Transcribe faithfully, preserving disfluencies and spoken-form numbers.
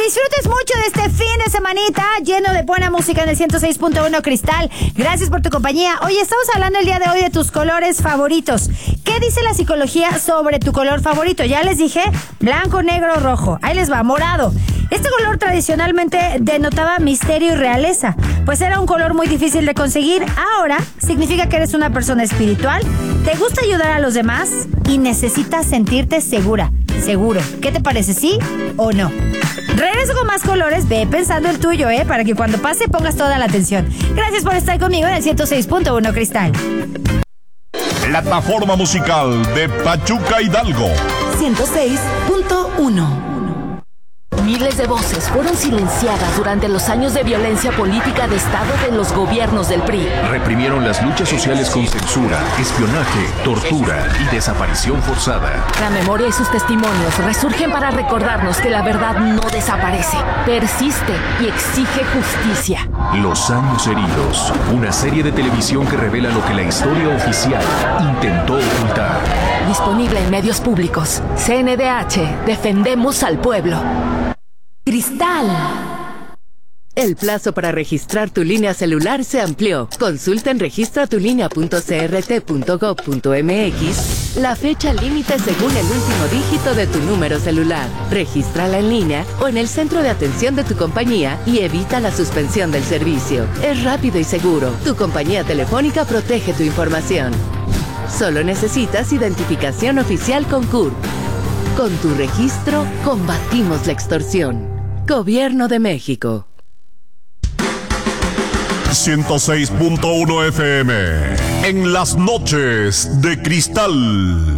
disfrutes mucho de este fin de semanita lleno de buena música en el ciento seis punto uno Cristal. Gracias por tu compañía. Oye, estamos hablando el día de hoy de tus colores favoritos. ¿Qué dice la psicología sobre tu color favorito? Ya les dije, blanco, negro, rojo. Ahí les va, morado. Este color tradicionalmente denotaba misterio y realeza, pues era un color muy difícil de conseguir. Ahora significa que eres una persona espiritual, te gusta ayudar a los demás y necesitas sentirte segura, seguro. ¿Qué te parece, sí o no? Regreso con más colores, ve pensando el tuyo, ¿eh? Para que cuando pase pongas toda la atención. Gracias por estar conmigo en el ciento seis punto uno Cristal. Plataforma musical de Pachuca Hidalgo. ciento seis punto uno. Miles de voces fueron silenciadas durante los años de violencia política de Estado de los gobiernos del P R I. Reprimieron las luchas sociales con censura, espionaje, tortura y desaparición forzada. La memoria y sus testimonios resurgen para recordarnos que la verdad no desaparece, persiste y exige justicia. Los años heridos, una serie de televisión que revela lo que la historia oficial intentó ocultar. Disponible en medios públicos. C N D H, defendemos al pueblo. Cristal. El plazo para registrar tu línea celular se amplió. Consulta en registra tu línea punto c r t punto gov punto m x la fecha límite según el último dígito de tu número celular. Regístrala en línea o en el centro de atención de tu compañía y evita la suspensión del servicio. Es rápido y seguro. Tu compañía telefónica protege tu información. Solo necesitas identificación oficial con C U R P. Con tu registro, combatimos la extorsión. Gobierno de México. ciento seis punto uno F M. En las noches de Cristal.